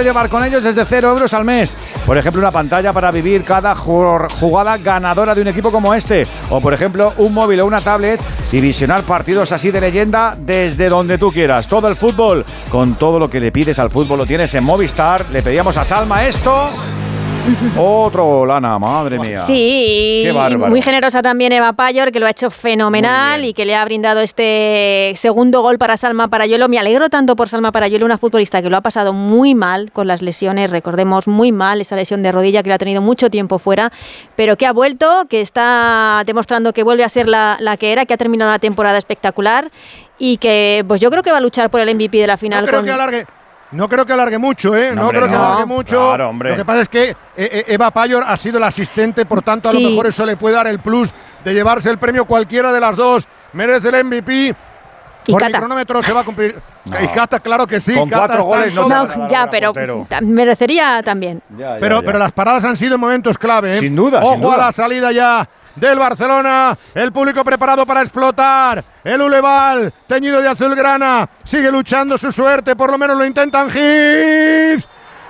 puedes llevar con ellos desde 0 € al mes. Por ejemplo, una pantalla para vivir cada jugada ganadora de un equipo como este. O, por ejemplo, un móvil o una tablet y visionar partidos así de leyenda desde donde tú quieras. Todo el fútbol, con todo lo que le pides al fútbol, lo tienes en Movistar. Le pedíamos a Salma esto. Otro, Lana, madre mía. Sí, qué bárbaro. Muy generosa también Eva Payor, que lo ha hecho fenomenal y que le ha brindado este segundo gol para Salma Parayuelo. Me alegro tanto por Salma Parayuelo, una futbolista que lo ha pasado muy mal con las lesiones, recordemos muy mal esa lesión de rodilla que la ha tenido mucho tiempo fuera, pero que ha vuelto, que está demostrando que vuelve a ser la que era, que ha terminado una temporada espectacular y que pues yo creo que va a luchar por el MVP de la final. No creo que alargue mucho, ¿eh? No creo que alargue mucho. Claro, hombre. Lo que pasa es que Eva Payor ha sido la asistente, por tanto, a lo mejor eso le puede dar el plus de llevarse el premio. Cualquiera de las dos merece el MVP. Por mi cronómetro se va a cumplir. Y Cata, claro que sí. Con Cata 4 goles no. Ya, pero merecería también. Pero las paradas han sido en momentos clave, ¿eh? Sin duda. Ojo a la salida ya del Barcelona, el público preparado para explotar, el Uleval, teñido de azulgrana, sigue luchando su suerte, por lo menos lo intentan. Higgs,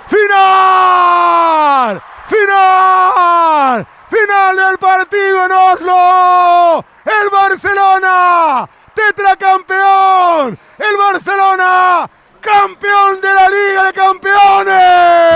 ¡final! ¡Final! ¡Final del partido en Oslo! ¡El Barcelona! ¡Tetracampeón! ¡El Barcelona! ¡Campeón de la Liga de Campeones!